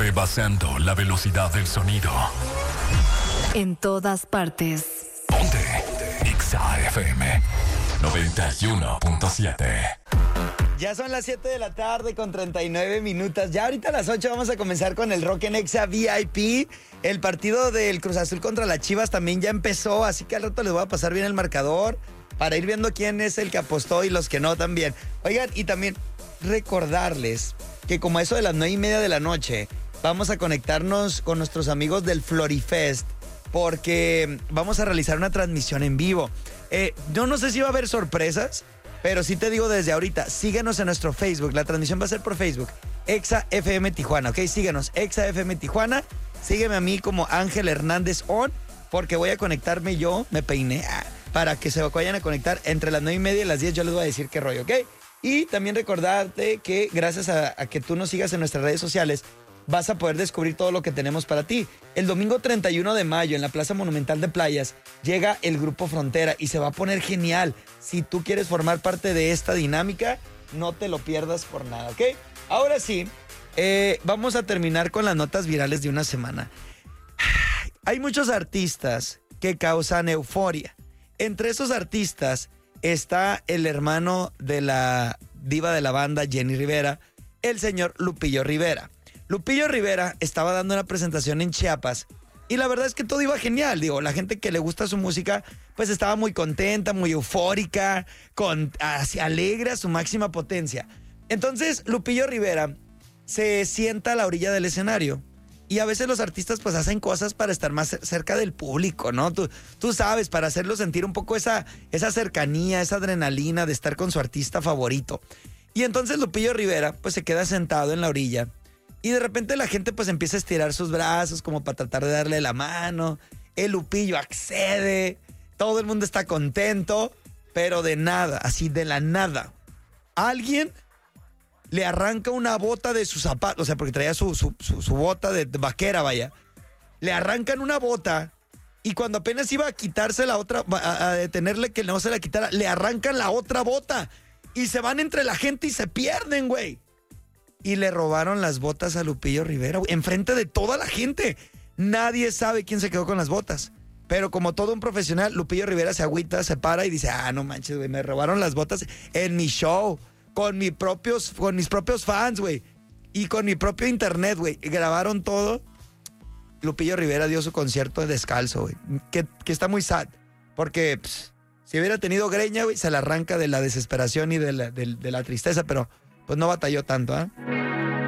rebasando la velocidad del sonido. En todas partes. Ponte Exa FM 91.7. Ya son las 7 de la tarde con 39 minutos. Ya ahorita a las 8 vamos a comenzar con el Rock en Exa VIP. El partido del Cruz Azul contra las Chivas también ya empezó, así que al rato les voy a pasar bien el marcador para ir viendo quién es el que apostó y los que no también. Oigan, y también recordarles que como eso de las 9:30 de la noche vamos a conectarnos con nuestros amigos del Florifest porque vamos a realizar una transmisión en vivo. Yo no sé si va a haber sorpresas, pero sí te digo desde ahorita, síguenos en nuestro Facebook. La transmisión va a ser por Facebook. Exa FM Tijuana, ¿ok? Síguenos, Exa FM Tijuana. Sígueme a mí como Ángel Hernández On, porque voy a conectarme yo, me peiné, para que se vayan a conectar entre las 9:30 y las 10. Yo les voy a decir qué rollo, ¿ok? Y también recordarte que gracias a que tú nos sigas en nuestras redes sociales, vas a poder descubrir todo lo que tenemos para ti. El domingo 31 de mayo en la Plaza Monumental de Playas llega el Grupo Frontera y se va a poner genial. Si tú quieres formar parte de esta dinámica, no te lo pierdas por nada, ¿ok? Ahora sí, vamos a terminar con las notas virales de una semana. Hay muchos artistas que causan euforia. Entre esos artistas está el hermano de la diva de la banda, Jenny Rivera, el señor Lupillo Rivera. Lupillo Rivera estaba dando una presentación en Chiapas y la verdad es que todo iba genial. Digo, la gente que le gusta su música pues estaba muy contenta, muy eufórica, así alegre a su máxima potencia. Entonces Lupillo Rivera se sienta a la orilla del escenario y a veces los artistas pues hacen cosas para estar más cerca del público, ¿no? Tú sabes, para hacerlo sentir un poco esa cercanía, esa adrenalina de estar con su artista favorito. Y entonces Lupillo Rivera pues se queda sentado en la orilla. Y de repente la gente pues empieza a estirar sus brazos como para tratar de darle la mano. El Lupillo accede. Todo el mundo está contento. Pero de nada, así de la nada, alguien le arranca una bota de su zapato. O sea, porque traía su bota de vaquera, vaya. Le arrancan una bota. Y cuando apenas iba a quitarse la otra, a detenerle que no se la quitara, le arrancan la otra bota. Y se van entre la gente y se pierden, güey. Y le robaron las botas a Lupillo Rivera, enfrente de toda la gente. Nadie sabe quién se quedó con las botas. Pero como todo un profesional, Lupillo Rivera se agüita, se para y dice, no manches, güey, me robaron las botas en mi show, con mis propios fans, güey. Y con mi propio internet, güey. Grabaron todo. Lupillo Rivera dio su concierto descalzo, güey. Que está muy sad. Porque si hubiera tenido greña, güey, se la arranca de la desesperación y de la tristeza, pero pues no batalló tanto, ¿eh?